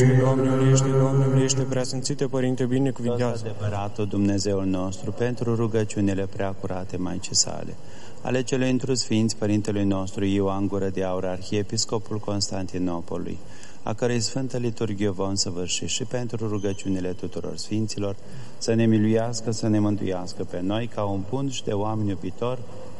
Doamne miluiește, Doamne miluiește, Preasfințite Părinte, binecuvintează. Adevăratul Dumnezeul nostru, pentru rugăciunile preacurate Maicii sale, ale celui întru Sfinți Părintelui nostru Ioan Gură de Aur, Arhiepiscopul Constantinopolului, a cărei Sfântă Liturghie vom săvârși, și pentru rugăciunile tuturor Sfinților, să ne miluiască, să ne mântuiască pe noi, ca un bun și de oameni iubitor,